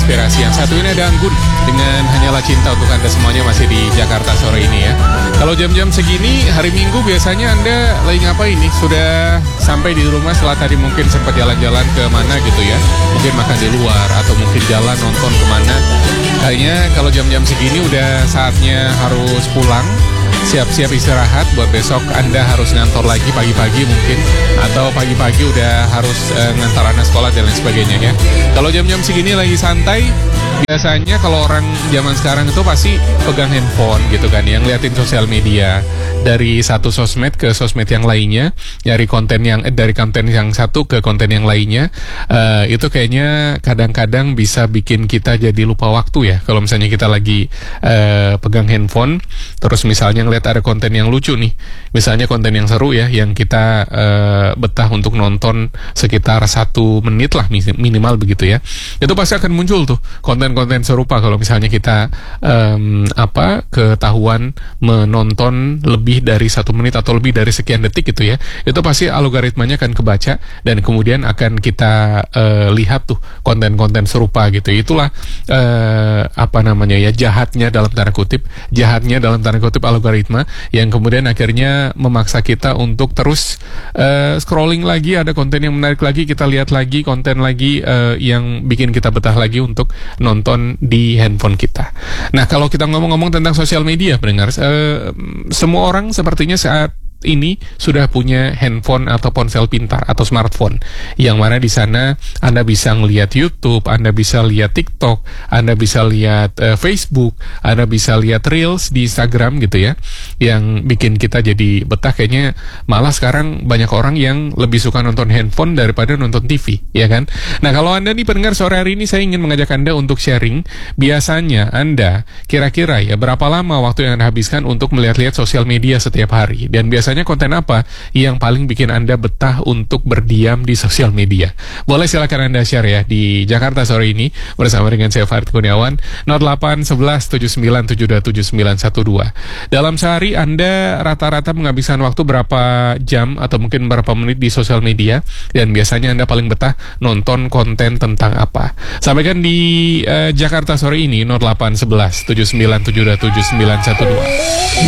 inspirasi. Yang satu ini ada Anggun dengan Hanyalah Cinta untuk Anda semuanya masih di Jakarta sore ini ya. Kalau jam-jam segini hari Minggu biasanya Anda lagi ngapain nih? Sudah sampai di rumah setelah tadi mungkin sempat jalan-jalan ke mana gitu ya. Mungkin makan di luar atau mungkin jalan nonton kemana. Kayaknya kalau jam-jam segini udah saatnya harus pulang. Siap-siap istirahat buat besok Anda harus ngantor lagi pagi-pagi mungkin. Atau pagi-pagi udah harus ngantar anak sekolah dan lain sebagainya ya. Kalau jam-jam segini lagi santai, biasanya kalau orang zaman sekarang itu pasti pegang handphone gitu kan ya, ngeliatin sosial media. Dari satu sosmed ke sosmed yang lainnya, dari konten yang satu ke konten yang lainnya. Itu kayaknya kadang-kadang bisa bikin kita jadi lupa waktu ya. Kalau misalnya kita lagi pegang handphone, terus misalnya ngeliat ada konten yang lucu nih, misalnya konten yang seru ya, yang kita betah untuk nonton sekitar 1 menit lah minimal begitu ya. Itu pasti akan muncul tuh konten-konten serupa kalau misalnya kita ketahuan menonton lebih dari 1 menit atau lebih dari sekian detik gitu ya. Itu pasti algoritmanya akan kebaca dan kemudian akan kita lihat tuh konten-konten serupa gitu. Itulah jahatnya dalam tanda kutip algoritma yang kemudian akhirnya memaksa kita untuk terus scrolling lagi, ada konten yang menarik lagi, kita lihat lagi konten lagi yang bikin kita betah lagi untuk nonton di handphone kita. Nah, kalau kita ngomong-ngomong tentang sosial media, pendengar, semua orang sepertinya saat ini sudah punya handphone atau ponsel pintar atau smartphone yang mana di sana Anda bisa ngelihat YouTube, Anda bisa lihat TikTok, Anda bisa lihat Facebook, Anda bisa lihat Reels di Instagram gitu ya, yang bikin kita jadi betah. Kayaknya malah sekarang banyak orang yang lebih suka nonton handphone daripada nonton TV, ya kan? Nah, kalau Anda nih pendengar, sore hari ini saya ingin mengajak Anda untuk sharing. Biasanya Anda kira-kira ya berapa lama waktu yang Anda habiskan untuk melihat-lihat sosial media setiap hari, dan biasanya konten apa yang paling bikin Anda betah untuk berdiam di sosial media? Boleh silakan Anda share ya di Jakarta sore ini bersama dengan saya Farid Kurniawan, 081179727912. Dalam sehari Anda rata-rata menghabiskan waktu berapa jam atau mungkin berapa menit di sosial media, dan biasanya Anda paling betah nonton konten tentang apa? Sampaikan di Jakarta sore ini 081179727912.